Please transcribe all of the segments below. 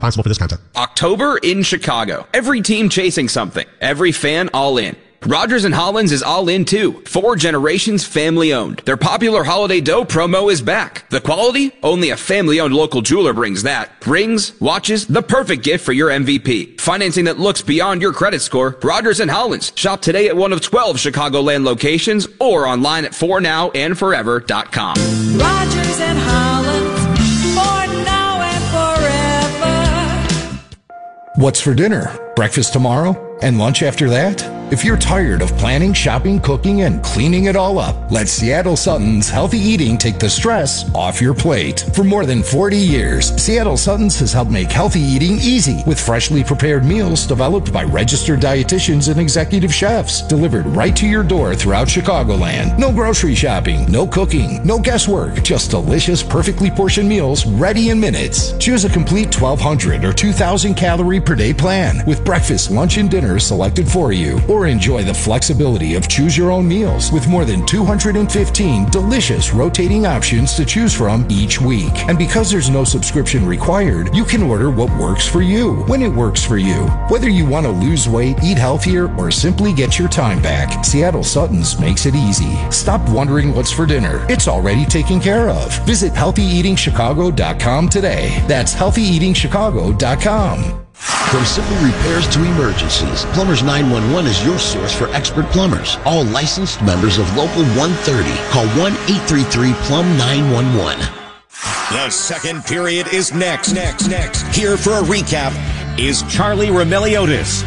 Responsible for this content. October in Chicago. Every team chasing something. Every fan all in. Rogers & Hollins is all in too. 4 generations family owned. Their popular holiday dough promo is back. The quality? Only a family owned local jeweler brings that. Rings, watches, the perfect gift for your MVP. Financing that looks beyond your credit score. Rogers & Hollins. Shop today at one of 12 Chicagoland locations or online at fornowandforever.com. Rogers & Hollins. For now and forever. What's for dinner? Breakfast tomorrow? And lunch after that? If you're tired of planning, shopping, cooking, and cleaning it all up, let Seattle Sutton's Healthy Eating take the stress off your plate. For more than 40 years, Seattle Sutton's has helped make healthy eating easy with freshly prepared meals developed by registered dietitians and executive chefs, delivered right to your door throughout Chicagoland. No grocery shopping, no cooking, no guesswork, just delicious, perfectly portioned meals ready in minutes. Choose a complete 1,200 or 2,000 calorie per day plan with breakfast, lunch, and dinner selected for you, or enjoy the flexibility of choose your own meals with more than 215 delicious rotating options to choose from each week. And because there's no subscription required, you can order what works for you when it works for you. Whether you want to lose weight, eat healthier, or simply get your time back, Seattle Sutton's makes it easy. Stop wondering what's for dinner. It's already taken care of. Visit healthyeatingchicago.com today. That's healthyeatingchicago.com. From simple repairs to emergencies, Plumbers 911 is your source for expert plumbers. All licensed members of Local 130. Call 1-833-PLUM-911. The second period is next. Here for a recap is Charlie Roumeliotis.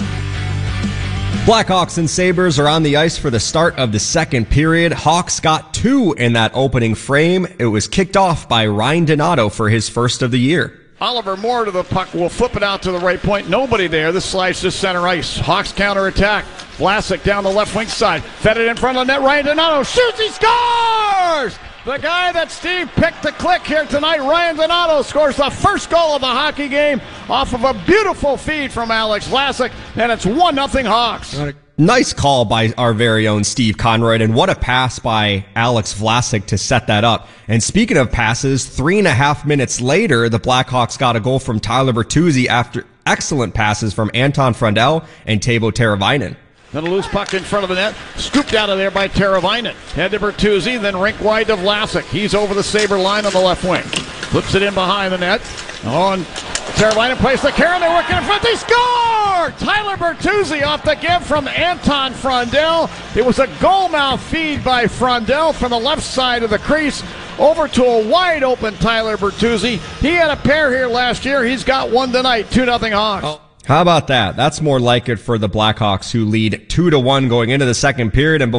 Blackhawks and Sabres are on the ice for the start of the second period. Hawks got 2 in that opening frame. It was kicked off by Ryan Donato for his first of the year. Oliver Moore to the puck will flip it out to the right point. Nobody there. This slides to center ice. Hawks counterattack. Vlasic down the left wing side. Fed it in front of the net. Ryan Donato shoots. He scores! The guy that Steve picked to click here tonight, Ryan Donato, scores the first goal of the hockey game off of a beautiful feed from Alex Vlasic, and it's 1-0 Hawks. Nice call by our very own Steve Conroy, and what a pass by Alex Vlasic to set that up. And speaking of passes, 3.5 minutes later, the Blackhawks got a goal from Tyler Bertuzzi after excellent passes from Anton Frundell and Teuvo Teravainen. Then a loose puck in front of the net, scooped out of there by Teravainen. Head to Bertuzzi, then rink wide to Vlasic. He's over the Sabre line on the left wing. Flips it in behind the net. And Teravainen plays the carry. They're working in front. They score! Tyler Bertuzzi off the give from Anton Frundell. It was a goal mouth feed by Frundell from the left side of the crease over to a wide open Tyler Bertuzzi. He had a pair here last year. He's got one tonight. 2-0 Hawks. Oh. How about that? That's more like it for the Blackhawks, who lead 2-1 going into the second period. And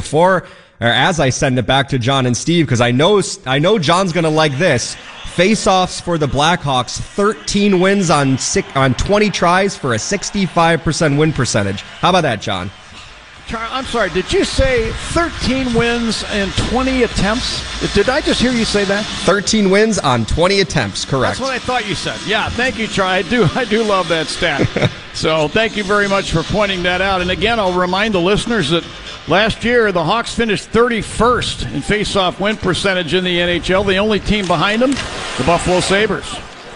as I send it back to John and Steve, because I know John's going to like this. Face-offs for the Blackhawks, 13 wins on 20 tries for a 65% win percentage. How about that, John? I'm sorry, did you say 13 wins and 20 attempts? Did I just hear you say that? 13 wins on 20 attempts, correct. That's what I thought you said. Yeah, thank you, Charlie. I do love that stat. So thank you very much for pointing that out. And again, I'll remind the listeners that last year the Hawks finished 31st in face-off win percentage in the NHL. The only team behind them, the Buffalo Sabres.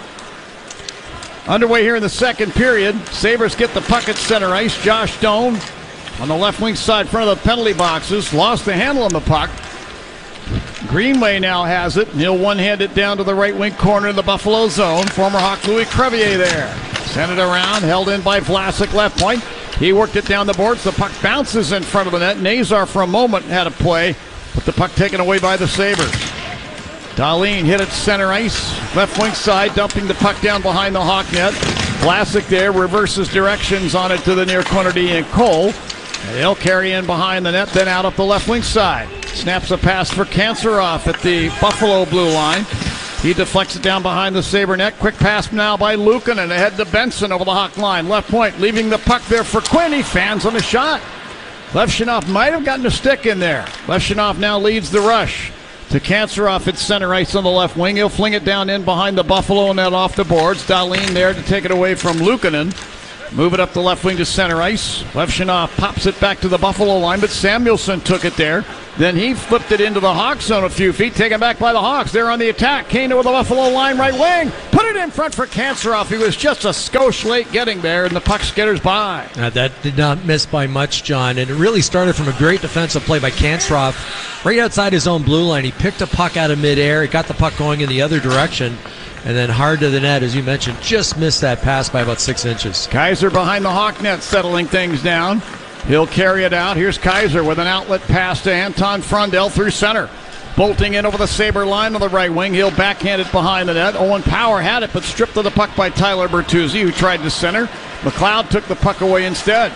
Underway here in the second period. Sabres get the puck at center ice. Josh Doan on the left wing side, front of the penalty boxes, lost the handle on the puck. Greenway now has it, and he'll one-hand it down to the right wing corner of the Buffalo zone. Former Hawk Louis Crevier there. Sent it around, held in by Vlasic, left point. He worked it down the boards. The puck bounces in front of the net. Nazar for a moment had a play, but the puck taken away by the Sabres. Dahlin hit it center ice, left wing side, dumping the puck down behind the Hawk net. Vlasic there reverses directions on it to the near corner to Ian Cole. And they'll carry in behind the net, then out up the left wing side. Snaps a pass for Kanserov at the Buffalo blue line. He deflects it down behind the Sabre net. Quick pass now by Luukkonen ahead to Benson over the Hawk line. Left point, leaving the puck there for Quinn. He fans on a shot. Levshunov might have gotten a stick in there. Levshunov now leads the rush to Kanserov at center ice on the left wing. He'll fling it down in behind the Buffalo net off the boards. Dahlin there to take it away from Luukkonen. Move it up the left wing to center ice. Levshunov pops it back to the Buffalo line, but Samuelson took it there. Then he flipped it into the Hawks zone a few feet, taken back by the Hawks. They're on the attack. Kane over the Buffalo line, right wing. Put it in front for Kanserov. He was just a skosh late getting there, and the puck skitters by. That did not miss by much, John. And it really started from a great defensive play by Kanserov. Right outside his own blue line, he picked a puck out of midair. He got the puck going in the other direction. And then hard to the net, as you mentioned, just missed that pass by about 6 inches. Kaiser behind the Hawk net, settling things down. He'll carry it out. Here's Kaiser with an outlet pass to Anton Frundell through center. Bolting in over the Sabre line on the right wing. He'll backhand it behind the net. Owen Power had it, but stripped of the puck by Tyler Bertuzzi, who tried to center. McLeod took the puck away instead.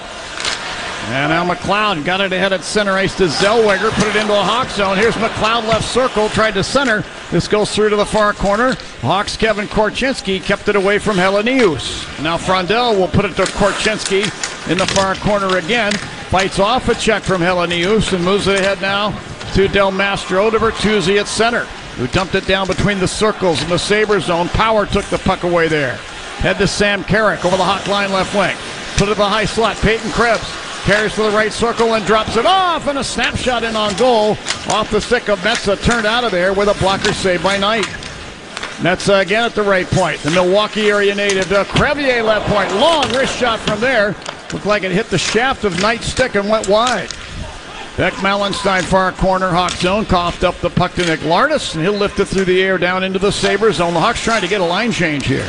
And now McLeod got it ahead at center ice to Zellweger, put it into a Hawk zone. Here's McLeod left circle, tried to center. This goes through to the far corner. Hawks Kevin Korchinski kept it away from Helenius. Now Frundell will put it to Korchinski in the far corner again. Fights off a check from Helenius and moves it ahead now to Del Mastro to Bertuzzi at center, who dumped it down between the circles in the Sabre zone. Power took the puck away there. Head to Sam Carrick over the Hawk line left wing. Put it to the high slot. Peyton Krebs carries to the right circle and drops it off, and a snapshot in on goal off the stick of Metsa, turned out of there with a blocker save by Knight. Metsa again at the right point. The Milwaukee area native, Crevier left point. Long wrist shot from there. Looked like it hit the shaft of Knight's stick and went wide. Beck Malenstein far corner, Hawk zone, coughed up the puck to Nick Lardis, and he'll lift it through the air down into the Sabre zone. The Hawks trying to get a line change here.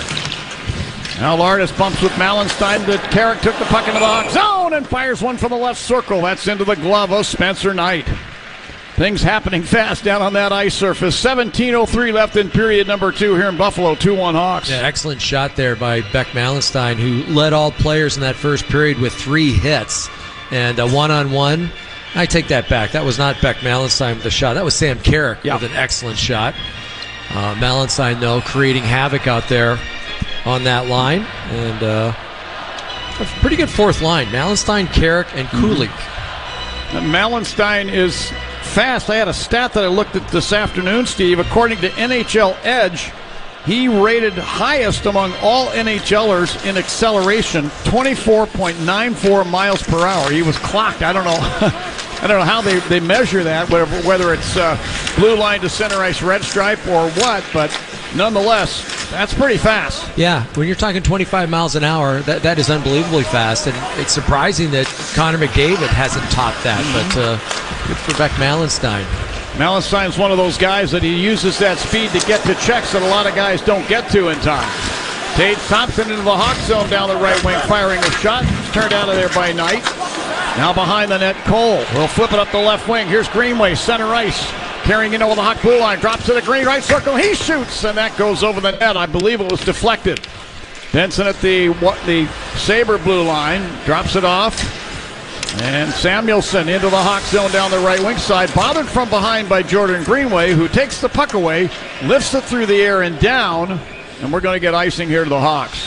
Now Lardis bumps with Malenstein. Carrick took the puck into the Hawk zone and fires one from the left circle. That's into the glove of Spencer Knight. Things happening fast down on that ice surface. 17:03 left in period number 2 here in Buffalo. 2-1 Hawks. Yeah, excellent shot there by Beck Malenstein, who led all players in that first period with 3 hits. And a one-on-one, I take that back. That was not Beck Malenstein with the shot. That was Sam Carrick with an excellent shot. Malenstein, though, creating havoc out there on that line, and a pretty good fourth line. Malenstein, Carrick, and Kulik. Malenstein is fast. I had a stat that I looked at this afternoon, Steve. According to NHL Edge, he rated highest among all NHLers in acceleration, 24.94 miles per hour. He was clocked. I don't know. I don't know how they measure that, whether it's blue line to center ice red stripe or what, but nonetheless, that's pretty fast. Yeah, when you're talking 25 miles an hour, that is unbelievably fast, and it's surprising that Connor McDavid hasn't topped that, but good for Beck Malenstein. Malenstein's one of those guys that he uses that speed to get to checks that a lot of guys don't get to in time. Tage Thompson into the Hawk zone down the right wing, firing a shot. It's turned out of there by Knight. Now behind the net, Cole will flip it up the left wing. Here's Greenway, center ice. Carrying it over the Hawk blue line, drops to the green right circle. He shoots, and that goes over the net. I believe it was deflected. Benson at the Sabre blue line, drops it off. And Samuelson into the Hawk zone down the right wing side. Bothered from behind by Jordan Greenway, who takes the puck away, lifts it through the air and down. And we're going to get icing here to the Hawks.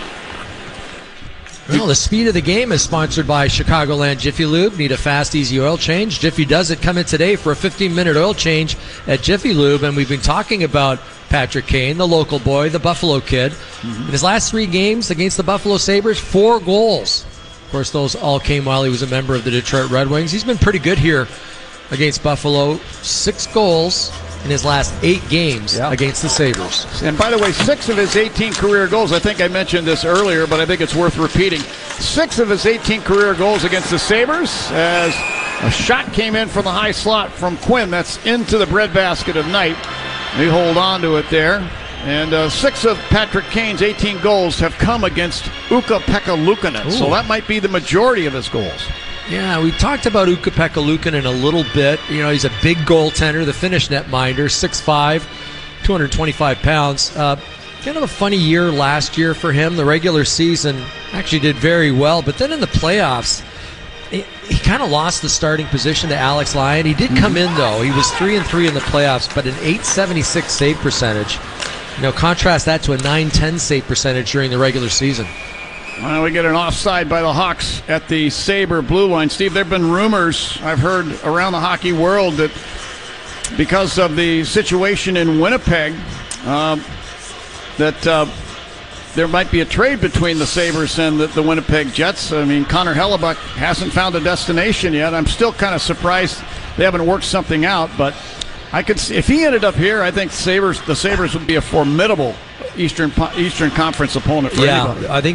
Well, the speed of the game is sponsored by Chicagoland Jiffy Lube. Need a fast, easy oil change? Jiffy does it. Come in today for a 15-minute oil change at Jiffy Lube. And we've been talking about Patrick Kane, the local boy, the Buffalo kid. In his last 3 games against the Buffalo Sabres, 4 goals. Of course, those all came while he was a member of the Detroit Red Wings. He's been pretty good here against Buffalo. 6 goals in his last 8 games against the Sabres. And by the way, 6 of his 18 career goals, I think I mentioned this earlier, but I think it's worth repeating. 6 of his 18 career goals against the Sabres, as a shot came in from the high slot from Quinn. That's into the breadbasket of Knight. They hold on to it there. And 6 of Patrick Kane's 18 goals have come against Ukko-Pekka Luukkonen. So that might be the majority of his goals. Yeah, we talked about Ukko-Pekka Luukkonen a little bit. You know, he's a big goaltender, the Finnish netminder, 6'5", 225 pounds. Kind of a funny year last year for him. The regular season actually did very well, but then in the playoffs, he kind of lost the starting position to Alex Lyon. He did come in, though. He was 3-3 in the playoffs, but an .876 save percentage. You know, contrast that to a .910 save percentage during the regular season. Well, we get an offside by the Hawks at the Sabre blue line. Steve, there have been rumors I've heard around the hockey world that because of the situation in Winnipeg, that there might be a trade between the Sabres and the Winnipeg Jets. I mean, Connor Hellebuck hasn't found a destination yet. I'm still kind of surprised they haven't worked something out, but I could see, if he ended up here, I think the Sabres would be a formidable Eastern Conference opponent for anybody. I think